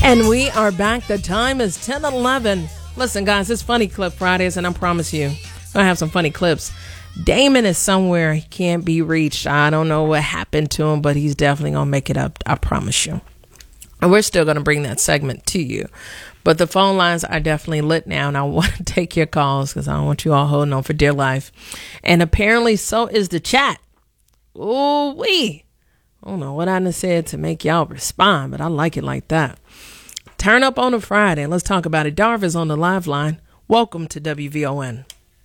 And we are back. The time is 10:11. Listen, guys, it's Funny Clip Fridays, and I promise you, I have some funny clips. Damon is somewhere. He can't be reached. I don't know what happened to him, but he's definitely going to make it up. I promise you. And we're still going to bring that segment to you. But the phone lines are definitely lit now, and I want to take your calls because I don't want you all holding on for dear life. And apparently so is the chat. Ooh-wee. I don't know what I done said to make y'all respond, but I like it like that. Turn up on a Friday. Let's talk about it. Darva's on the live line. Welcome to WVON.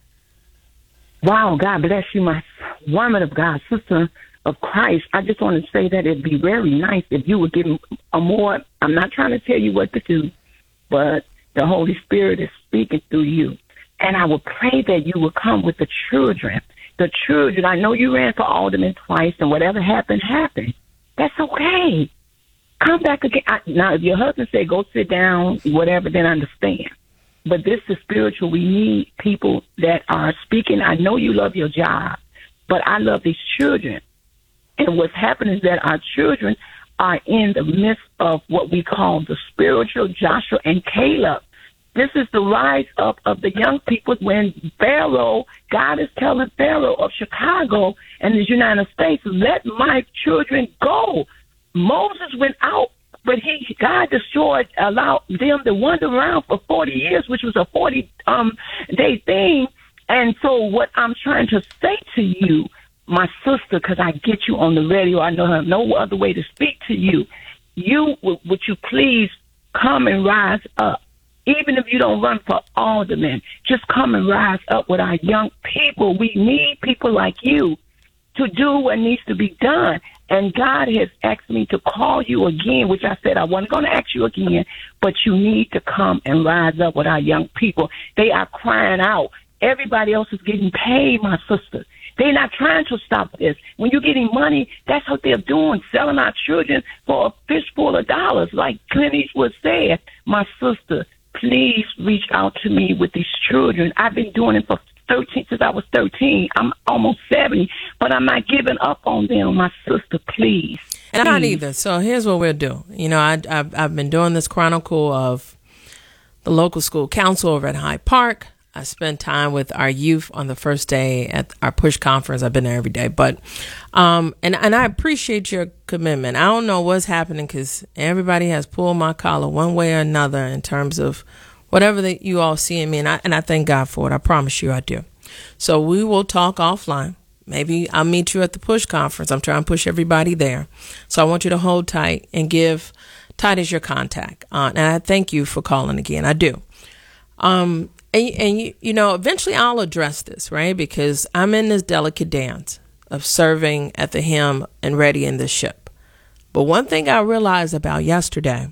Wow, God bless you, my woman of God, sister of Christ. I just want to say that it'd be very nice if you would give a more, I'm not trying to tell you what to do, but the Holy Spirit is speaking through you. And I would pray that you would come with the children. The children, I know you ran for alderman twice, and whatever happened, happened. That's okay. Come back again. Now, if your husband say go sit down, whatever, then understand. But this is spiritual. We need people that are speaking. I know you love your job, but I love these children. And what's happening is that our children are in the midst of what we call the spiritual Joshua and Caleb. This is the rise up of the young people when Pharaoh, God is telling Pharaoh of Chicago and the United States, let my children go. Moses went out, but God destroyed, allowed them to wander around for 40 years, which was a 40-day thing. And so what I'm trying to say to you, my sister, because I get you on the radio, I know I have no other way to speak to you. Would you please come and rise up? Even if you don't run for alderman, just come and rise up with our young people. We need people like you to do what needs to be done. And God has asked me to call you again, which I said I wasn't going to ask you again, but you need to come and rise up with our young people. They are crying out. Everybody else is getting paid, my sister. They're not trying to stop this. When you're getting money, that's what they're doing, selling our children for a fistful of dollars, like Clint Eastwood said. My sister, please reach out to me with these children. I've been doing it for 13 since I was 13. I'm almost 70, but I'm not giving up on them, my sister, please. And I'm not either. So here's what we'll do. You know, I've been doing this chronicle of the local school council over at Hyde Park. I spent time with our youth on the first day at our push conference. I've been there every day, but and I appreciate your commitment. I don't know what's happening because everybody has pulled my collar one way or another in terms of whatever that you all see in me, and I thank God for it. I promise you I do. So we will talk offline. Maybe I'll meet you at the push conference. I'm trying to push everybody there. So I want you to hold tight and give Titus your contact. And I thank you for calling again. I do. And you know, eventually I'll address this, right? Because I'm in this delicate dance of serving at the helm and readying the ship. But one thing I realized about yesterday,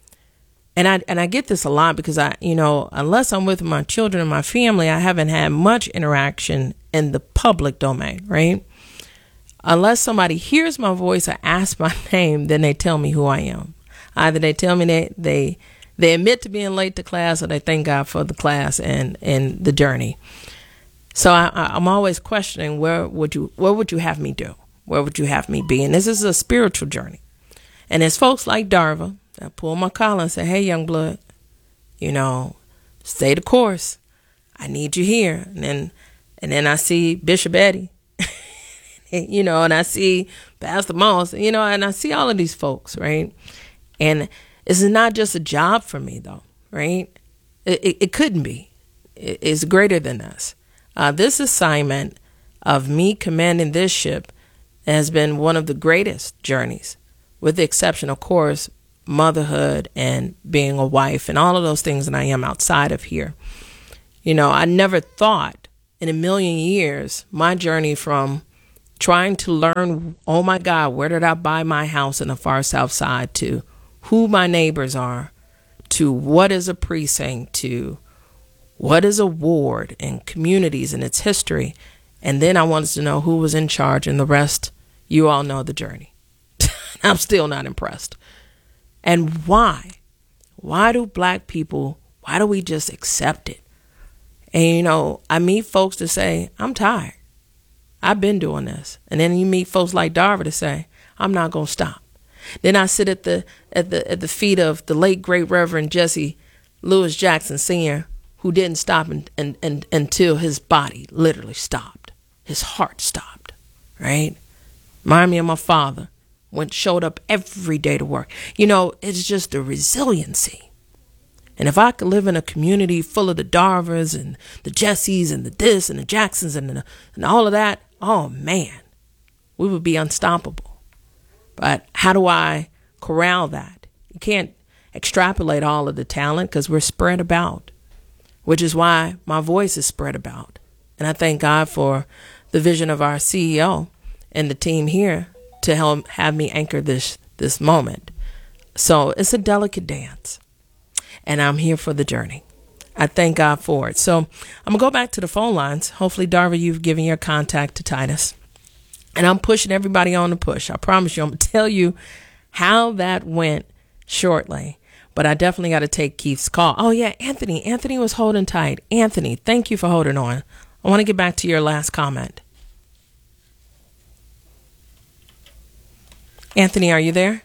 and I get this a lot because unless I'm with my children and my family, I haven't had much interaction in the public domain, right? Unless somebody hears my voice or asks my name, then they tell me who I am. Either they tell me they admit to being late to class, or they thank God for the class and the journey. So I'm always questioning, what would you have me do? Where would you have me be? And this is a spiritual journey. And there's folks like Darva that pull my collar and say, hey, young blood, stay the course. I need you here. And then I see Bishop Eddie, and I see Pastor Moss, and I see all of these folks, right? And it's not just a job for me, though, right? It couldn't be. It's greater than us. This assignment of me commanding this ship has been one of the greatest journeys, with the exception, of course, motherhood and being a wife and all of those things that I am outside of here. I never thought in a million years my journey from trying to learn, oh my God, where did I buy my house in the far south side, to who my neighbors are, to what is a precinct, to what is a ward and communities and its history. And then I wanted to know who was in charge, and the rest, you all know the journey. I'm still not impressed. And why? Why do black people, why do we just accept it? And, I meet folks to say, I'm tired. I've been doing this. And then you meet folks like Darva to say, I'm not going to stop. Then I sit at the feet of the late great Reverend Jesse Lewis Jackson Sr., who didn't stop until his body literally stopped. His heart stopped, right? Remind me of my father, showed up every day to work. It's just the resiliency. And if I could live in a community full of the Darvers and the Jessies and the this and the Jacksons and all of that, oh man, we would be unstoppable. But how do I corral that? You can't extrapolate all of the talent because we're spread about, which is why my voice is spread about. And I thank God for the vision of our CEO and the team here to help have me anchor this moment. So it's a delicate dance, and I'm here for the journey. I thank God for it. So I'm going to go back to the phone lines. Hopefully, Darva, you've given your contact to Titus. And I'm pushing everybody on the push. I promise you, I'm going to tell you how that went shortly. But I definitely got to take Keith's call. Oh, yeah, Anthony. Anthony was holding tight. Anthony, thank you for holding on. I want to get back to your last comment. Anthony, are you there?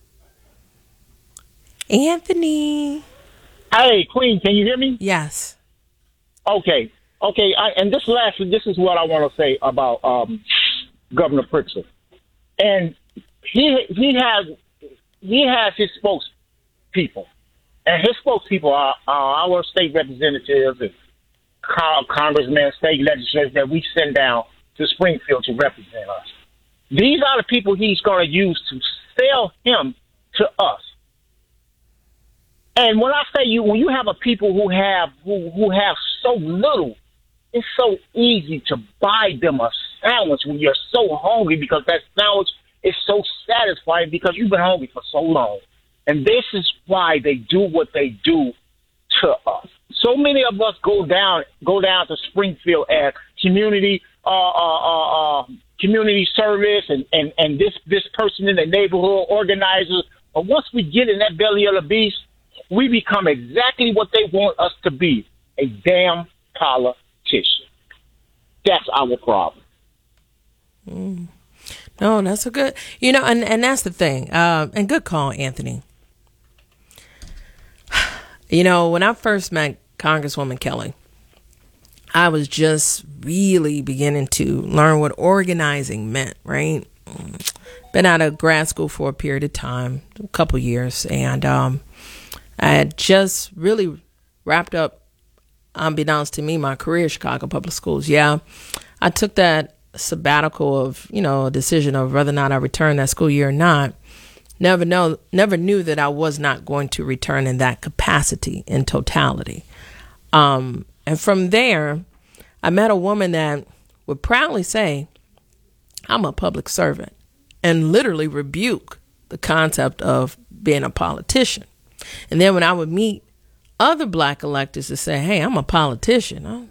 Anthony. Hey, Queen, can you hear me? Yes. Okay. And this is what I want to say about Governor Pritzker. And he has his spokespeople, and his spokespeople are our state representatives and congressmen, state legislators that we send down to Springfield to represent us. These are the people he's going to use to sell him to us. And when I say when you have a people who have so little, it's so easy to buy them a sandwich when you're so hungry, because that sandwich is so satisfying because you've been hungry for so long. And this is why they do what they do to us. So many of us go down to Springfield as community service and this person in the neighborhood organizers. But once we get in that belly of the beast, we become exactly what they want us to be, a damn politician. That's our problem. No, that's a good, and that's the thing. And good call, Anthony. When I first met Congresswoman Kelly, I was just really beginning to learn what organizing meant, right? Been out of grad school for a period of time, a couple years, and I had just really wrapped up, unbeknownst to me, my career at Chicago Public Schools. Yeah, I took that sabbatical of, a decision of whether or not I return that school year or not. Never knew that I was not going to return in that capacity, in totality. And from there, I met a woman that would proudly say, I'm a public servant, and literally rebuke the concept of being a politician. And then when I would meet other black electors to say, hey, I'm a politician.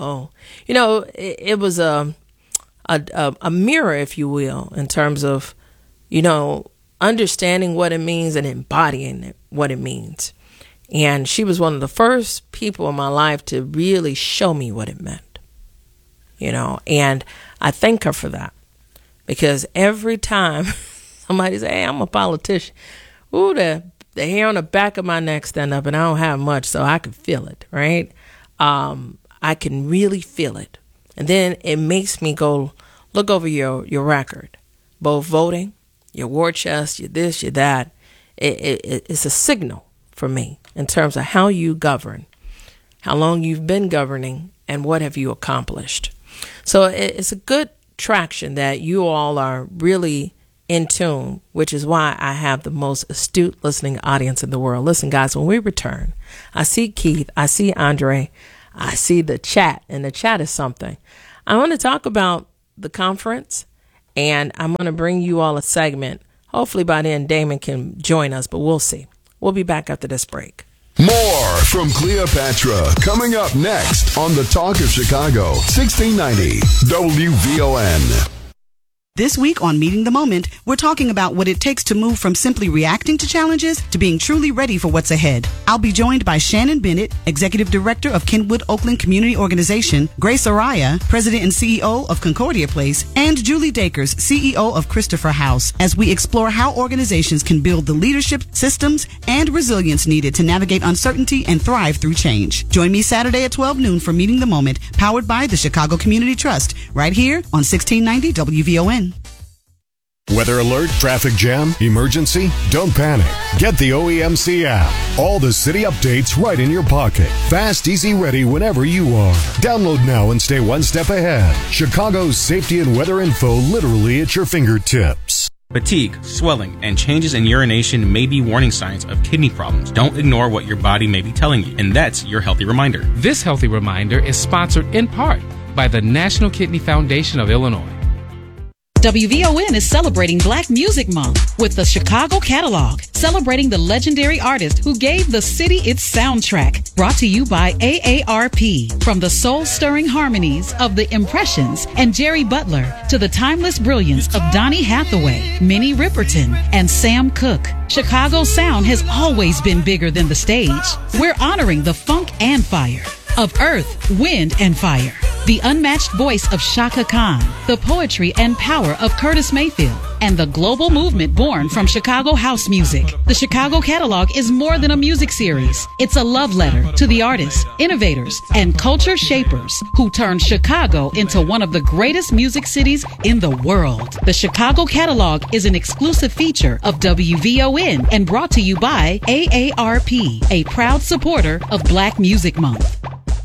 It was a mirror, if you will, in terms of, understanding what it means and embodying what it means. And she was one of the first people in my life to really show me what it meant, and I thank her for that, because every time somebody say, hey, I'm a politician, ooh, the hair on the back of my neck stand up, and I don't have much, so I can feel it, right? I can really feel it. And then it makes me go look over your record, both voting, your war chest, your this, your that. It's a signal for me in terms of how you govern, how long you've been governing, and what have you accomplished. So it's a good traction that you all are really in tune, which is why I have the most astute listening audience in the world. Listen, guys, when we return, I see Keith, I see Andre, I see the chat, and the chat is something. I want to talk about the conference, and I'm going to bring you all a segment. Hopefully by then Damon can join us, but we'll see. We'll be back after this break. More from Cleopatra coming up next on the Talk of Chicago, 1690 WVON. This week on Meeting the Moment, we're talking about what it takes to move from simply reacting to challenges to being truly ready for what's ahead. I'll be joined by Shannon Bennett, Executive Director of Kenwood Oakland Community Organization, Grace Araya, President and CEO of Concordia Place, and Julie Dakers, CEO of Christopher House, as we explore how organizations can build the leadership, systems, and resilience needed to navigate uncertainty and thrive through change. Join me Saturday at 12 noon for Meeting the Moment, powered by the Chicago Community Trust, right here on 1690 WVON. Weather alert, traffic jam, emergency? Don't panic. Get the OEMC app. All the city updates right in your pocket. Fast, easy, ready whenever you are. Download now and stay one step ahead. Chicago's safety and weather info literally at your fingertips. Fatigue, swelling, and changes in urination may be warning signs of kidney problems. Don't ignore what your body may be telling you, and that's your healthy reminder. This healthy reminder is sponsored in part by the National Kidney Foundation of Illinois. WVON is celebrating Black Music Month with the Chicago Catalog, celebrating the legendary artist who gave the city its soundtrack. Brought to you by AARP. From the soul-stirring harmonies of The Impressions and Jerry Butler to the timeless brilliance of Donny Hathaway, Minnie Riperton, and Sam Cooke, Chicago's sound has always been bigger than the stage. We're honoring the funk and fire of earth, wind, and fire. The unmatched voice of Shaka Khan, the poetry and power of Curtis Mayfield, and the global movement born from Chicago house music. The Chicago Catalog is more than a music series. It's a love letter to the artists, innovators, and culture shapers who turned Chicago into one of the greatest music cities in the world. The Chicago Catalog is an exclusive feature of WVON and brought to you by AARP, a proud supporter of Black Music Month.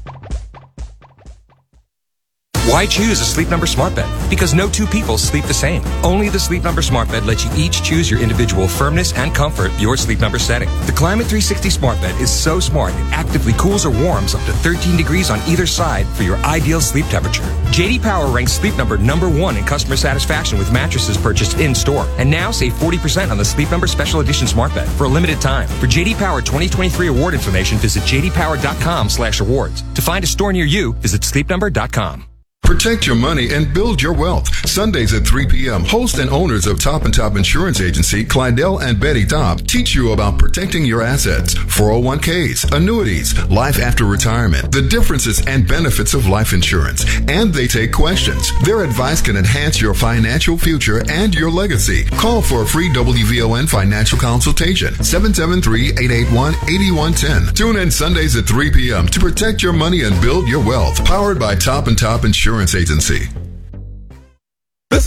Why choose a Sleep Number smart bed? Because no two people sleep the same. Only the Sleep Number smart bed lets you each choose your individual firmness and comfort, your Sleep Number setting. The Climate 360 smart bed is so smart it actively cools or warms up to 13 degrees on either side for your ideal sleep temperature. J.D. Power ranks Sleep Number #1 in customer satisfaction with mattresses purchased in-store. And now save 40% on the Sleep Number Special Edition smart bed for a limited time. For J.D. Power 2023 award information, visit jdpower.com/awards. To find a store near you, visit sleepnumber.com. Protect your money and build your wealth. Sundays at 3 p.m., host and owners of Top & Top Insurance Agency, Clydell and Betty Top, teach you about protecting your assets, 401ks, annuities, life after retirement, the differences and benefits of life insurance, and they take questions. Their advice can enhance your financial future and your legacy. Call for a free WVON financial consultation, 773-881-8110. Tune in Sundays at 3 p.m. to protect your money and build your wealth. Powered by Top & Top Insurance Agency.